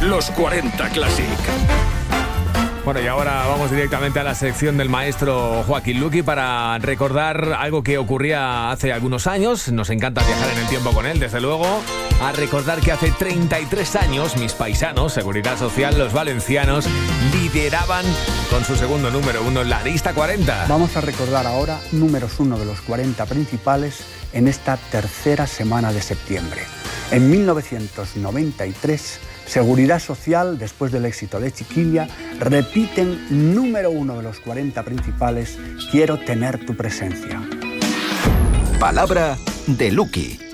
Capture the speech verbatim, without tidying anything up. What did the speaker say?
los cuarenta Classic. Bueno, y ahora vamos directamente a la sección del maestro Joaquín Luqui para recordar algo que ocurría hace algunos años. Nos encanta viajar en el tiempo con él, desde luego. A recordar que hace treinta y tres años mis paisanos, Seguridad Social, los valencianos, lideraban con su segundo número uno en la lista cuarenta. Vamos a recordar ahora números uno de los cuarenta principales en esta tercera semana de septiembre. En mil novecientos noventa y tres, Seguridad Social, después del éxito de Chiquilla, repiten número uno de los cuarenta principales, Quiero tener tu presencia. Palabra de Luqui.